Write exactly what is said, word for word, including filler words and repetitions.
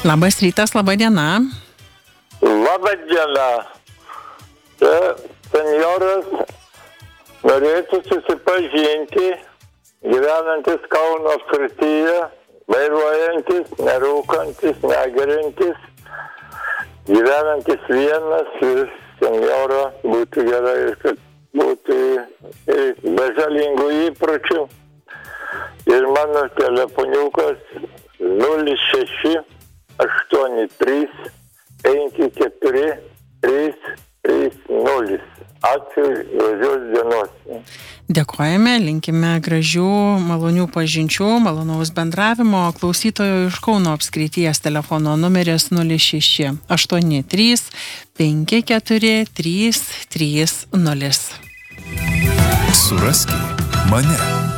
Labas rytas, laba diena. Labą dieną. Čia senjoras norėtų susipažinti, gyvenantis Kauno apskrityje, vairuojantis, nerūkantis, negeriantis, gyvenantis vienas ir senjoro būtų gerai, kad būtų be žalingų įpročių. Ir mano telefoniukas nulis šeši aštuoni trys penki keturi trys trys nulis. Ačiū, gražios dienos. Dėkojame, linkime gražių, malonių pažinčių, malonaus bendravimo. Klausytojo iš Kauno apskrities telefono numeris nulis šeši aštuoni trys penki keturi trys trys nulis. Suraski mane.